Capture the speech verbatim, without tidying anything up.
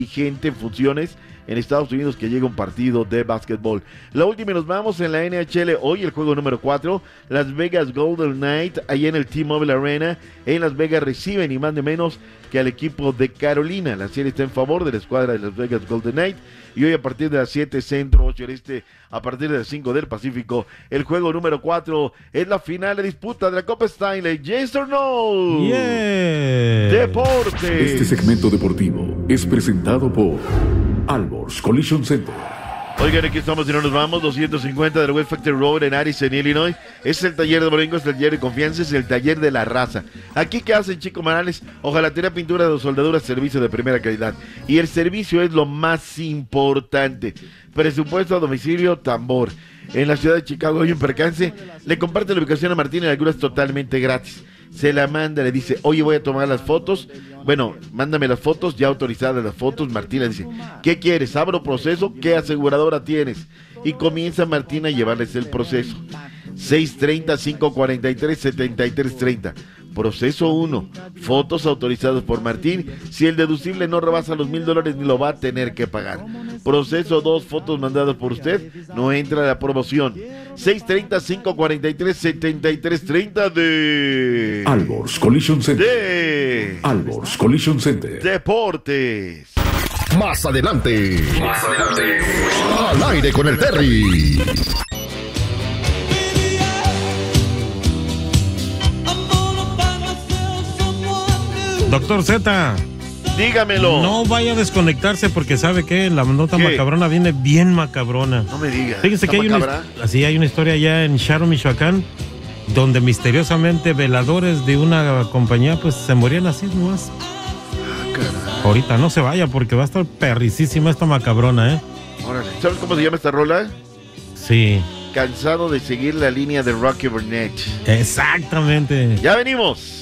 gente en funciones en Estados Unidos que llega un partido de básquetbol. La última y nos vamos en la N H L. Hoy el juego número cuatro, Las Vegas Golden Knights, ahí en el T-Mobile Arena, en Las Vegas reciben ni más ni menos que al equipo de Carolina. La serie está en favor de la escuadra de Las Vegas Golden Knights. Y hoy a partir de las siete centro, ocho del este, a partir de las cinco del Pacífico, el juego número cuatro es la final de disputa de la Copa Stanley. Yes or no? Yeah. Deportes. Este segmento deportivo es presentado por Alborz Collision Center. Oigan, aquí estamos y no nos vamos, doscientos cincuenta del West Factory Road en Addison, Illinois. Es el taller de Boringo, es el taller de confianza, es el taller de la raza. Aquí, ¿qué hacen, Chico Morales? Ojalatería, pintura de soldadura, servicio de primera calidad. Y el servicio es lo más importante. Presupuesto a domicilio, tambor. En la ciudad de Chicago hay un percance. Le comparte la ubicación a Martín y la cura es totalmente gratis. Se la manda, le dice, oye, voy a tomar las fotos. Bueno, mándame las fotos, ya autorizadas las fotos. Martina dice, ¿qué quieres? ¿Abro proceso? ¿Qué aseguradora tienes? Y comienza Martina a llevarles el proceso. seis treinta, cinco cuarenta y tres, setenta y tres treinta. Proceso uno, fotos autorizadas por Martín. Si el deducible no rebasa los mil dólares, ni lo va a tener que pagar. Proceso dos, fotos mandadas por usted, no entra la promoción. seis treinta, cinco cuarenta y tres, setenta y tres treinta de... Alborz Collision Center. De... Alborz Collision Center. Deportes. Más adelante. Más adelante. Al aire con el Terry. Doctor Z, dígamelo. no vaya a desconectarse porque sabe que la nota ¿Qué? macabrona viene bien macabrona. No me digas. Fíjese que hay una, así hay una historia allá en Sharon, Michoacán, donde misteriosamente veladores de una compañía pues se morían así nomás. Ah, ahorita no se vaya porque va a estar perricísima esta macabrona, ¿eh? Órale. ¿Sabes cómo se llama esta rola? Sí. Cansado de seguir la línea de Rocky Burnett. Exactamente. Ya venimos.